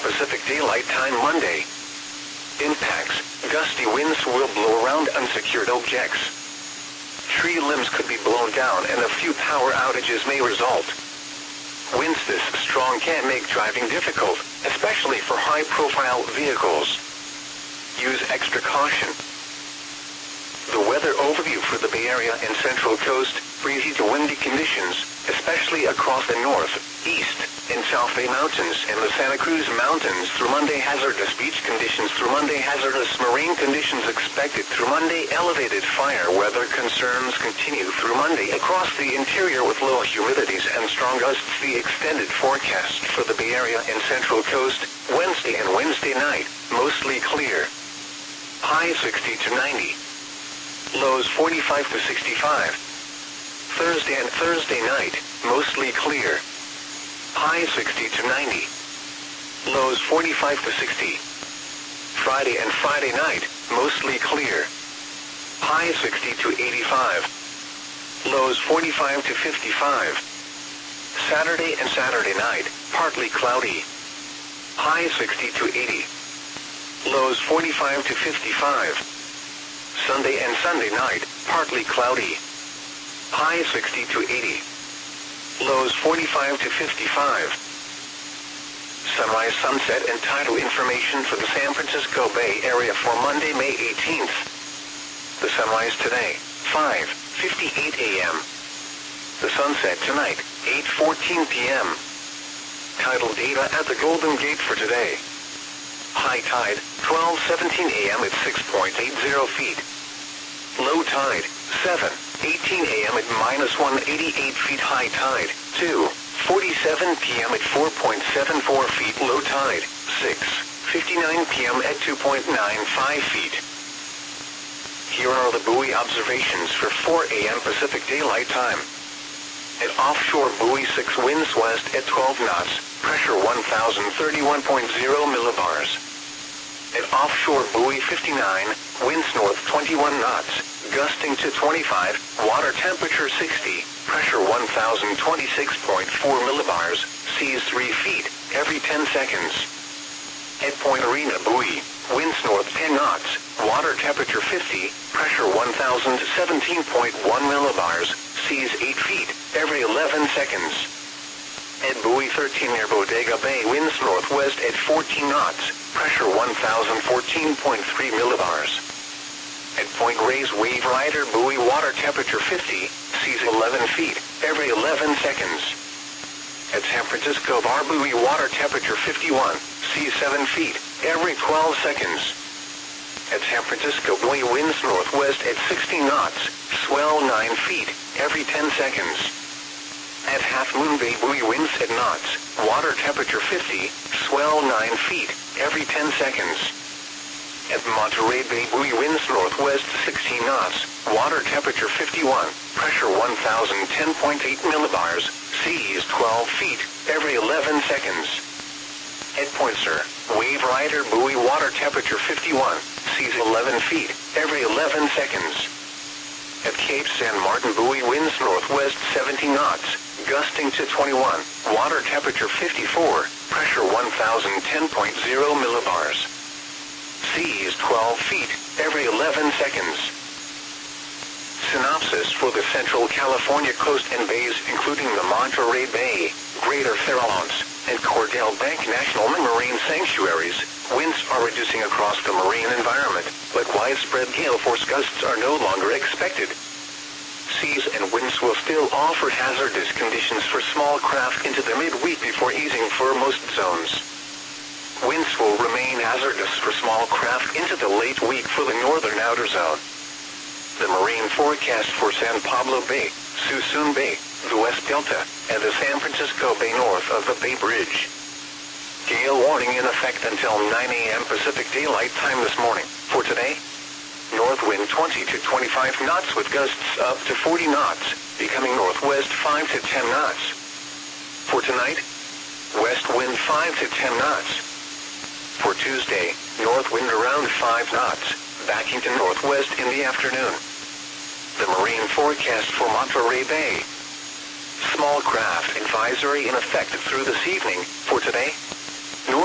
Pacific Daylight Time Monday. Impacts. Gusty winds will blow around unsecured objects. Tree limbs could be blown down and a few power outages may result. Winds this strong can make driving difficult, especially for high-profile vehicles. Use extra caution. The weather overview for the Bay Area and Central Coast: breezy to windy conditions, especially across the north, east, and South Bay Mountains and the Santa Cruz Mountains through Monday. Hazardous beach conditions through Monday. Hazardous marine conditions expected through Monday. Elevated fire weather concerns continue through Monday across the interior with low humidities and strong gusts. The extended forecast for the Bay Area and Central Coast: Wednesday and Wednesday night, mostly clear. High 60 to 90. Lows 45 to 65. Thursday and Thursday night, mostly clear. High 60 to 90. Lows 45 to 60. Friday and Friday night, mostly clear. High 60 to 85. Lows 45 to 55. Saturday and Saturday night, partly cloudy. High 60 to 80. Lows 45 to 55. Sunday and Sunday night, partly cloudy. High 60 to 80. Lows 45 to 55. Sunrise, sunset, and tidal information for the San Francisco Bay Area for Monday, May 18th. The sunrise today, 5:58 a.m. The sunset tonight, 8:14 p.m. Tidal data at the Golden Gate for today. High tide, 12:17 a.m. at 6.80 feet. Low tide, 7:18 a.m. at -188 feet. High tide, 2:47 p.m. at 4.74 feet. Low tide, 6:59 p.m. at 2.95 feet. Here are the buoy observations for 4 a.m. Pacific Daylight Time. At offshore buoy 6, winds west at 12 knots, pressure 1,031.0 millibars. At offshore buoy 59, winds north 21 knots, gusting to 25, water temperature 60, pressure 1,026.4 millibars, seas 3 feet, every 10 seconds. At Point Arena buoy, winds north 10 knots, water temperature 50, pressure 1,017.1 millibars, seas 8 feet, every 11 seconds. At buoy 13 near Bodega Bay, winds northwest at 14 knots, pressure 1,014.3 millibars. At Point Reyes Wave Rider buoy, water temperature 50, seas 11 feet, every 11 seconds. At San Francisco Bar buoy, water temperature 51, seas 7 feet, every 12 seconds. At San Francisco buoy, winds northwest at 60 knots, swell 9 feet, every 10 seconds. At Half Moon Bay buoy, winds at knots, water temperature 50, swell 9 feet, every 10 seconds. At Monterey Bay buoy, winds northwest 16 knots, water temperature 51, pressure 1,010.8 millibars, seas 12 feet, every 11 seconds. At Point Sur, Wave Rider buoy, water temperature 51, seas 11 feet, every 11 seconds. At Cape San Martin buoy, winds northwest 17 knots, gusting to 21, water temperature 54, pressure 1,010.0 millibars. Seas 12 feet, every 11 seconds. Synopsis for the Central California coast and bays, including the Monterey Bay, Greater Farallones, and Cordell Bank National Marine Sanctuaries. Winds are reducing across the marine environment, but widespread gale force gusts are no longer expected. Seas and winds will still offer hazardous conditions for small craft into the midweek before easing for most zones. Winds will remain hazardous for small craft into the late week for the northern outer zone. The marine forecast for San Pablo Bay, Suisun Bay, the West Delta, and the San Francisco Bay north of the Bay Bridge. Gale warning in effect until 9 a.m. Pacific Daylight Time this morning. For today, north wind 20 to 25 knots with gusts up to 40 knots, becoming northwest 5 to 10 knots. For tonight, west wind 5 to 10 knots. For Tuesday, north wind around 5 knots, backing to northwest in the afternoon. The marine forecast for Monterey Bay. Small craft advisory in effect through this evening. For today,